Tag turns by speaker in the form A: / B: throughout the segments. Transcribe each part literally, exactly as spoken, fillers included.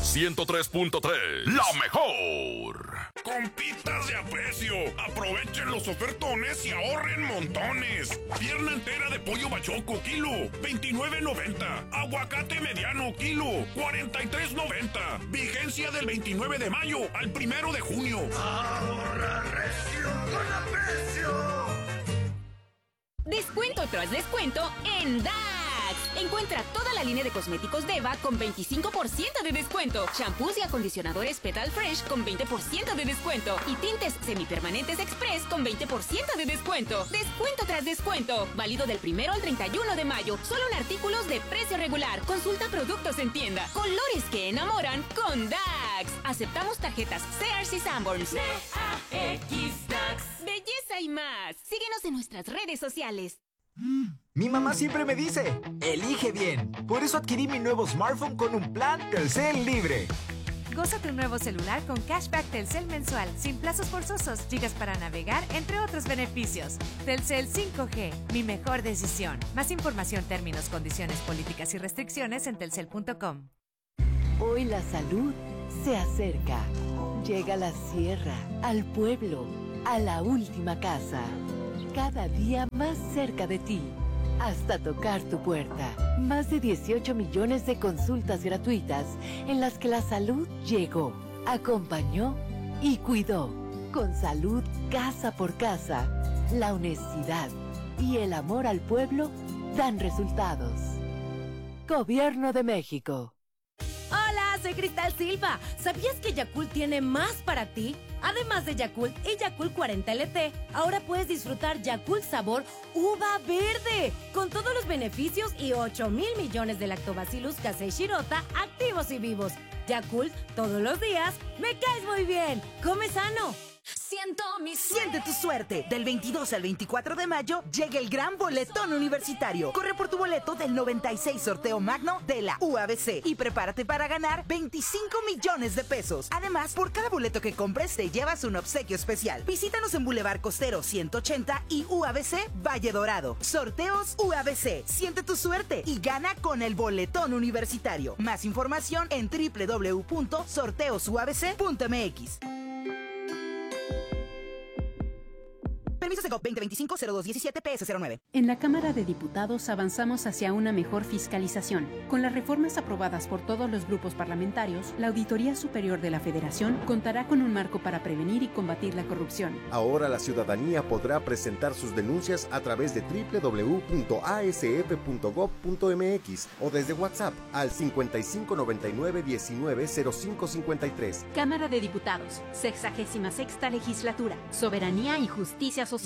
A: ciento tres punto tres, la mejor.
B: Compitas de aprecio, aprovechen los ofertones y ahorren montones. Pierna entera de pollo bachoco, kilo, veintinueve noventa. Aguacate mediano, kilo, cuarenta y tres noventa. Vigencia del veintinueve de mayo al primero de junio.
C: Ahorra recio con aprecio.
D: Descuento tras descuento en D A X. Encuentra toda la línea de cosméticos Deva con veinticinco por ciento de descuento. Shampoos y acondicionadores Petal Fresh con veinte por ciento de descuento. Y tintes semipermanentes Express con veinte por ciento de descuento. Descuento tras descuento. Válido del primero al treinta y uno de mayo. Solo en artículos de precio regular. Consulta productos en tienda. Colores que enamoran con D A X. Aceptamos tarjetas Sears y Sanborns. D A X D A X. Belleza y más. Síguenos en nuestras redes sociales.
E: Mi mamá siempre me dice, elige bien. Por eso adquirí mi nuevo smartphone con un plan Telcel Libre.
F: Goza tu nuevo celular con cashback Telcel mensual, sin plazos forzosos, gigas para navegar, entre otros beneficios. Telcel cinco G, mi mejor decisión. Más información, términos, condiciones, políticas y restricciones en telcel punto com.
G: Hoy la salud se acerca. Llega a la sierra, al pueblo, a la última casa. Cada día más cerca de ti, hasta tocar tu puerta. Más de dieciocho millones de consultas gratuitas en las que la salud llegó, acompañó y cuidó. Con salud casa por casa, la honestidad y el amor al pueblo dan resultados. Gobierno de México.
H: Hola, soy Cristal Silva. ¿Sabías que Yakult tiene más para ti? Además de Yakult y Yakult cuarenta L T, ahora puedes disfrutar Yakult sabor uva verde, con todos los beneficios y ocho mil millones de lactobacillus casei shirota activos y vivos. Yakult, todos los días, me caes muy bien. Come sano.
I: Siento mi suerte. Siente tu suerte. Del veintidós al veinticuatro de mayo llega el gran boletón universitario. Corre por tu boleto del noventa y seis sorteo magno de la U A B C y prepárate para ganar veinticinco millones de pesos. Además, por cada boleto que compres te llevas un obsequio especial. Visítanos en Boulevard Costero ciento ochenta y U A B C Valle Dorado. Sorteos U A B C. Siente tu suerte y gana con el boletón universitario. Más información en doble u doble u doble u punto sorteos u a b c punto m x. Permiso Segov veinte veinticinco cero dos diecisiete P S cero nueve.
J: En la Cámara de Diputados avanzamos hacia una mejor fiscalización. Con las reformas aprobadas por todos los grupos parlamentarios, la Auditoría Superior de la Federación contará con un marco para prevenir y combatir la corrupción.
K: Ahora la ciudadanía podrá presentar sus denuncias a través de doble u doble u doble u punto a s f punto gob punto m x o desde WhatsApp al cincuenta y cinco noventa y nueve diecinueve cero cinco cincuenta y tres.
J: Cámara de Diputados, sexagésima sexta Legislatura, Soberanía y Justicia Social.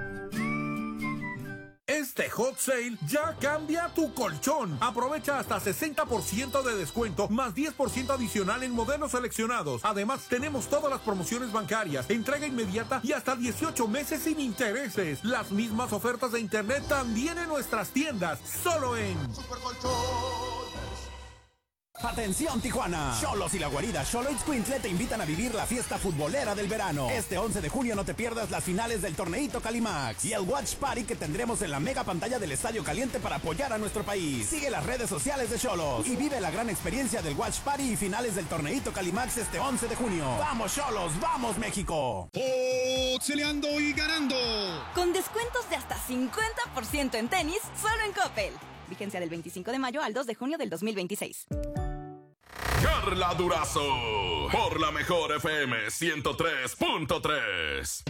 L: Este hot sale ya cambia tu colchón. Aprovecha hasta sesenta por ciento de descuento más diez por ciento adicional en modelos seleccionados. Además, tenemos todas las promociones bancarias, entrega inmediata y hasta dieciocho meses sin intereses. Las mismas ofertas de internet también en nuestras tiendas, solo en Supercolchón.
M: Atención Tijuana, Xolos y la guarida Xolo Ixcuintle te invitan a vivir la fiesta futbolera del verano. Este once de junio no te pierdas las finales del torneito Calimax y el Watch Party que tendremos en la mega pantalla del Estadio Caliente para apoyar a nuestro país. Sigue las redes sociales de Xolos y vive la gran experiencia del Watch Party y finales del torneito Calimax este once de junio. ¡Vamos Xolos! ¡Vamos México!
N: Oxeleando y ganando.
O: Con descuentos de hasta cincuenta por ciento en tenis, solo en Coppel. Vigencia del veinticinco de mayo al dos de junio del dos mil veintiséis.
A: Carla Durazo, por la mejor F M ciento tres punto tres.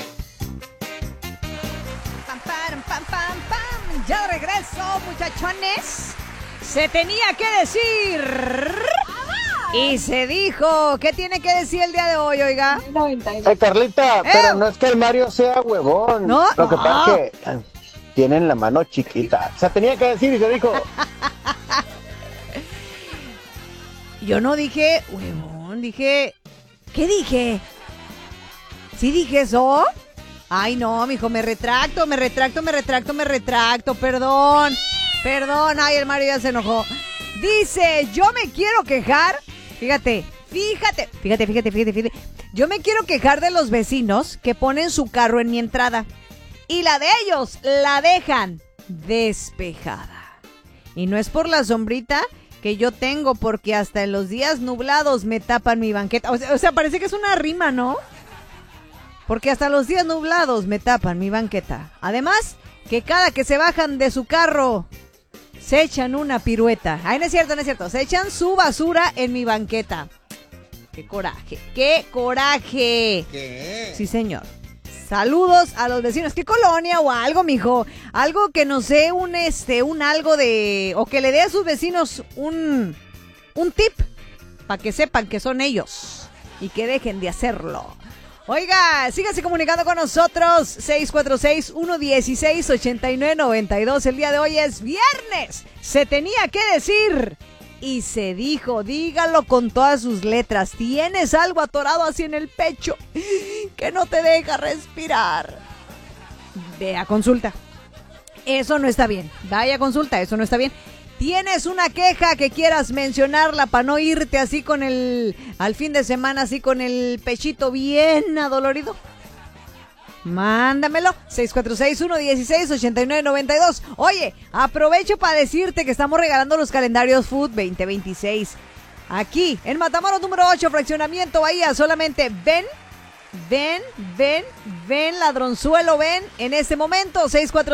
P: Pam, pam, pam, pam, pam. Ya regreso, muchachones. Se tenía que decir. Y se dijo. ¿Qué tiene que decir el día de hoy, oiga?
Q: Ay, Carlita, ¡Eh! Pero no es que el Mario sea huevón.
P: ¿No?
Q: Lo que
P: no.
Q: pasa es que tienen la mano chiquita. Se tenía que decir y se dijo.
P: Yo no dije, huevón, dije, ¿qué dije? ¿Sí dije eso? Ay, no, mijo, me retracto, me retracto, me retracto, me retracto, perdón, perdón, ay, el Mario ya se enojó. Dice, yo me quiero quejar, fíjate, fíjate, fíjate, fíjate, fíjate, fíjate, yo me quiero quejar de los vecinos que ponen su carro en mi entrada y la de ellos la dejan despejada. Y no es por la sombrita que yo tengo, porque hasta en los días nublados me tapan mi banqueta. O sea, o sea, parece que es una rima, ¿no? Porque hasta los días nublados me tapan mi banqueta. Además, que cada que se bajan de su carro, se echan una pirueta. Ay, no es cierto, no es cierto. Se echan su basura en mi banqueta. ¡Qué coraje! ¡Qué coraje!
R: ¿Qué?
P: Sí, señor. Saludos a los vecinos. ¿Qué colonia o algo, mijo? Algo que nos dé un, este, un algo de... O que le dé a sus vecinos un, un tip para que sepan que son ellos y que dejen de hacerlo. Oiga, síganse comunicando con nosotros. seis cuatro seis, uno uno seis, ocho nueve nueve dos. El día de hoy es viernes. Se tenía que decir... Y se dijo, dígalo con todas sus letras. Tienes algo atorado así en el pecho que no te deja respirar. Ve a consulta. Eso no está bien. Vaya a consulta, eso no está bien. ¿Tienes una queja que quieras mencionarla para no irte así con el... al fin de semana así con el pechito bien adolorido? Mándamelo, seis cuatro seis, uno uno seis, ocho nueve nueve dos. Oye, aprovecho para decirte que estamos regalando los calendarios Food veinte veintiséis. Aquí, en Matamoros número ocho, fraccionamiento Bahía. Solamente ven, ven, ven, ven, ladronzuelo, ven en este momento. seis cuatro